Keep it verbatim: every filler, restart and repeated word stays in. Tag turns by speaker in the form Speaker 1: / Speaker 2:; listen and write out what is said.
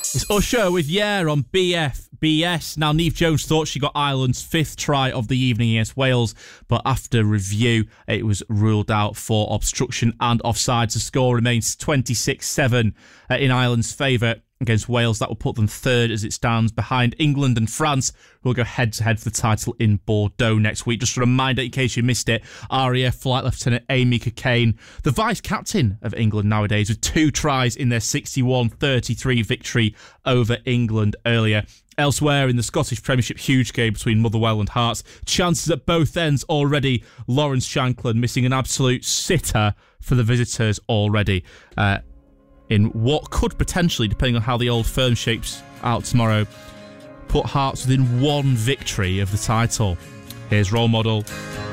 Speaker 1: It's Usher with Yeah on B F B S. Now, Niamh Jones thought she got Ireland's fifth try of the evening against Wales, but after review, it was ruled out for obstruction and offside. The score remains twenty-six seven in Ireland's favour against Wales. That will put them third as it stands, behind England and France, who will go head-to-head for the title in Bordeaux next week. Just a reminder, in case you missed it, R A F Flight Lieutenant Amy Cokayne, the vice-captain of England nowadays, with two tries in their sixty-one thirty-three victory over England earlier. Elsewhere in the Scottish Premiership, huge game between Motherwell and Hearts. Chances at both ends already. Lawrence Shankland missing an absolute sitter for the visitors already. Uh, in what could potentially, depending on how the Old Firm shapes out tomorrow, put Hearts within one victory of the title. Here's Role Model.